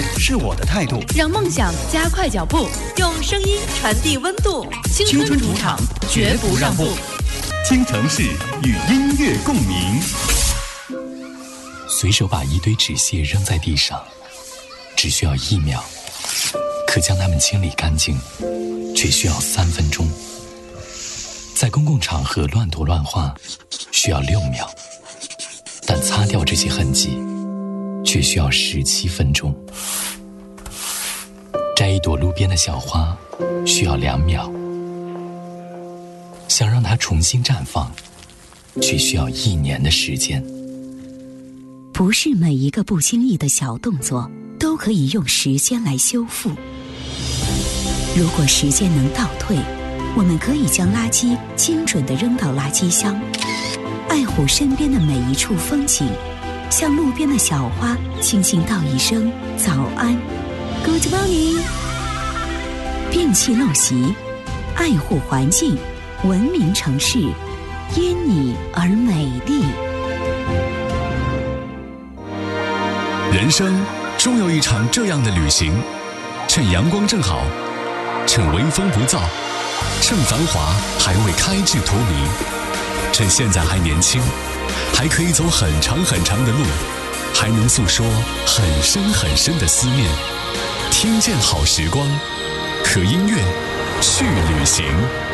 是我的态度， 让梦想加快脚步，用声音传递温度。青春主场，绝不让步。 京城市与音乐共鸣。 随手把一堆纸屑扔在地上，只需要1秒；可将它们清理干净，却需要3分钟。在公共场合乱涂乱画，需要6秒；但擦掉这些痕迹，却需要17分钟。摘一朵路边的小花，需要2秒；想让它重新绽放，却需要1年的时间。 不是每一个不经意的小动作都可以用时间来修复。如果时间能倒退，我们可以将垃圾精准地扔到垃圾箱，爱护身边的每一处风景，向路边的小花轻轻道一声早安 Good morning。 摒弃陋习，爱护环境，文明城市因你而美丽。 人生终有一场这样的旅行，趁阳光正好，趁微风不燥，趁繁华还未开至荼蘼，趁现在还年轻，还可以走很长很长的路，还能诉说很深很深的思念。听见好时光，和音乐去旅行。